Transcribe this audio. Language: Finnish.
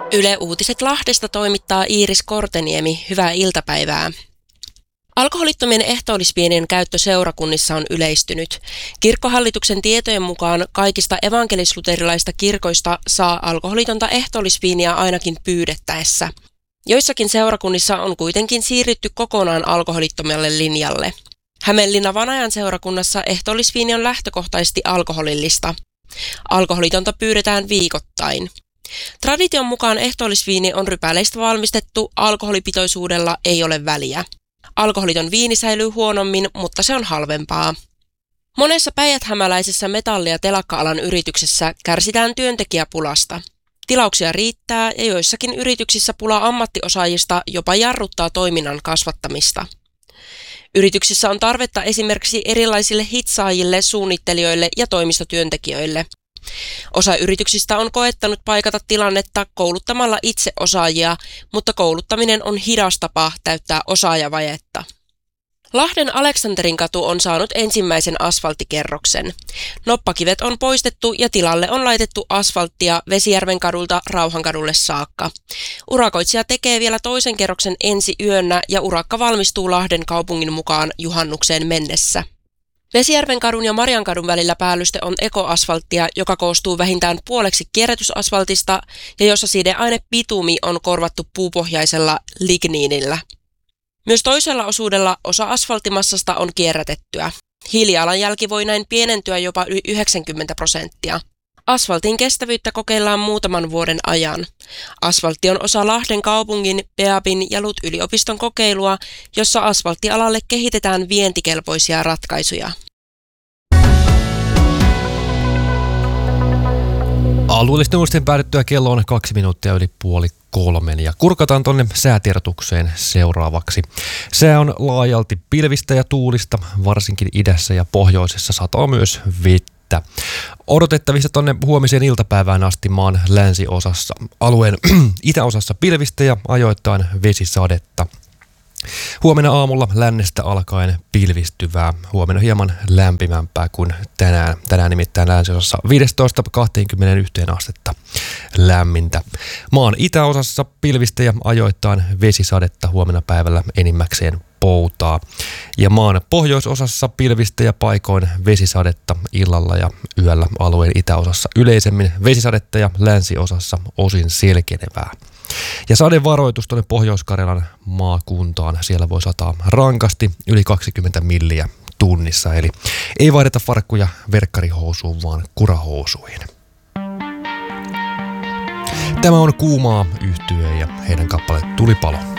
Yle Uutiset Lahdesta toimittaa Iiris Korteniemi. Hyvää iltapäivää. Alkoholittomien ehtoollisviinien käyttö seurakunnissa on yleistynyt. Kirkkohallituksen tietojen mukaan kaikista evankelis-luterilaista kirkoista saa alkoholitonta ehtoollisviiniä ainakin pyydettäessä. Joissakin seurakunnissa on kuitenkin siirrytty kokonaan alkoholittomalle linjalle. Hämeenlinnan Vanajan seurakunnassa ehtoollisviini on lähtökohtaisesti alkoholillista. Alkoholitonta pyydetään viikoittain. Tradition mukaan ehtoollisviini on rypäleistä valmistettu, alkoholipitoisuudella ei ole väliä. Alkoholiton viini säilyy huonommin, mutta se on halvempaa. Monessa päijäthämäläisessä metalli- ja telakka-alan yrityksessä kärsitään työntekijäpulasta. Tilauksia riittää ja joissakin yrityksissä pula ammattiosaajista jopa jarruttaa toiminnan kasvattamista. Yrityksissä on tarvetta esimerkiksi erilaisille hitsaajille, suunnittelijoille ja toimistotyöntekijöille. Osa yrityksistä on koettanut paikata tilannetta kouluttamalla itse osaajia, mutta kouluttaminen on hidas tapa täyttää osaajavajetta. Lahden Aleksanterinkatu on saanut ensimmäisen asfalttikerroksen. Noppakivet on poistettu ja tilalle on laitettu asfalttia Vesijärven kadulta Rauhankadulle saakka. Urakoitsija tekee vielä toisen kerroksen ensi yönä ja urakka valmistuu Lahden kaupungin mukaan juhannukseen mennessä. Vesijärven kadun ja Mariankadun välillä päällyste on ekoasfalttia, joka koostuu vähintään puoleksi kierrätysasfaltista ja jossa sideaine bitumi on korvattu puupohjaisella ligniinillä. Myös toisella osuudella osa asfalttimassasta on kierrätettyä. Hiilijalanjälki voi näin pienentyä jopa yli 90%. Asfaltin kestävyyttä kokeillaan muutaman vuoden ajan. Asfaltti on osa Lahden kaupungin, Peabin ja LUT-yliopiston kokeilua, jossa asfalttialalle kehitetään vientikelpoisia ratkaisuja. Alueellisten uutisten päädyttyä kello on 2 minuuttia yli 2:30 ja kurkataan tonne säätiedotukseen seuraavaksi. Sää on laajalti pilvistä ja tuulista, varsinkin idässä ja pohjoisessa sataa myös vettä. Odotettavissa tonne huomiseen iltapäivään asti maan länsiosassa. Alueen itäosassa pilvistä ja ajoittain vesisadetta. Huomenna aamulla lännestä alkaen pilvistyvää. Huomenna hieman lämpimämpää kuin tänään. Tänään nimittäin länsiosassa 15-21 astetta lämmintä. Maan itäosassa pilvistä ja ajoittain vesisadetta, huomenna päivällä enimmäkseen poutaa. Ja maan pohjoisosassa pilvistä ja paikoin vesisadetta illalla ja yöllä, alueen itäosassa yleisemmin vesisadetta ja länsiosassa osin selkenevää. Ja sadevaroitus tuonne Pohjois-Karjalan maakuntaan. Siellä voi sataa rankasti yli 20 milliä tunnissa. Eli ei vaihdeta farkkuja verkkarihousuun, vaan kurahousuihin. Tämä on Kuumaa yhtye ja heidän kappale Tulipalo.